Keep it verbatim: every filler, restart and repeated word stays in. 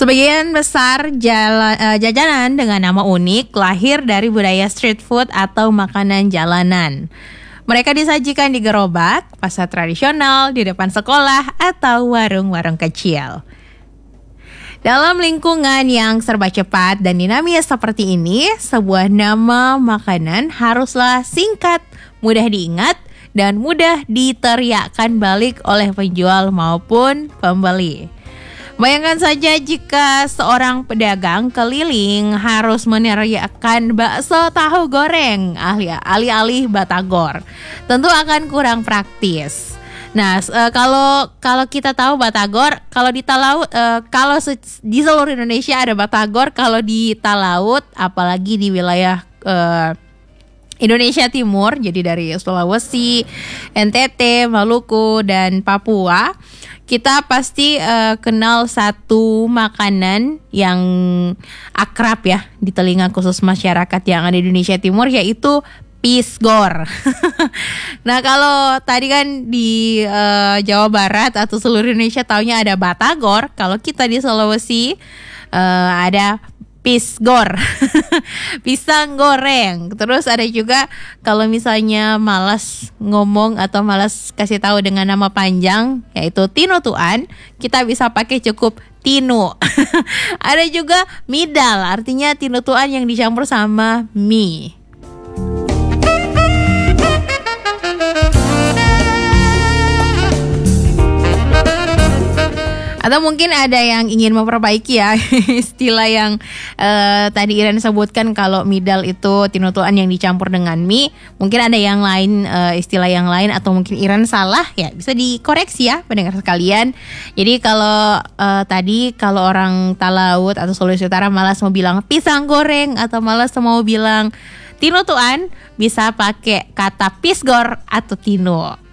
Sebagian besar jala, uh, jajanan dengan nama unik lahir dari budaya street food atau makanan jalanan. Mereka disajikan di gerobak, pasar tradisional, di depan sekolah, atau warung-warung kecil. Dalam lingkungan yang serba cepat dan dinamis seperti ini, sebuah nama makanan haruslah singkat, mudah diingat, dan mudah diteriakkan balik oleh penjual maupun pembeli. Bayangkan saja jika seorang pedagang keliling harus meneriakkan bakso tahu goreng alih-alih batagor. Tentu akan kurang praktis. Nah, uh, kalau kalau kita tahu batagor, kalau di Talaut, uh, kalau se- di seluruh Indonesia ada batagor, kalau di Talaut, apalagi di wilayah uh, Indonesia Timur, jadi dari Sulawesi, N T T, Maluku, dan Papua, kita pasti uh, kenal satu makanan yang akrab ya di telinga khusus masyarakat yang ada di Indonesia Timur, yaitu pisgor. Nah, kalau tadi kan di uh, Jawa Barat atau seluruh Indonesia taunya ada batagor, kalau kita di Sulawesi uh, ada pisgor. Pisang goreng. Terus ada juga kalau misalnya malas ngomong atau malas kasih tahu dengan nama panjang, yaitu tinutuan, kita bisa pakai cukup tinu. Ada juga midal, artinya tinutuan yang dicampur sama mie. Atau mungkin ada yang ingin memperbaiki ya istilah yang uh, tadi Iren sebutkan, kalau midal itu tinutuan yang dicampur dengan mie. Mungkin ada yang lain, uh, istilah yang lain, atau mungkin Iren salah ya, bisa dikoreksi ya pendengar sekalian. Jadi kalau uh, tadi kalau orang Talaut atau Sulawesi Utara malas mau bilang pisang goreng atau malas mau bilang tinutuan, bisa pakai kata pisgor atau tino.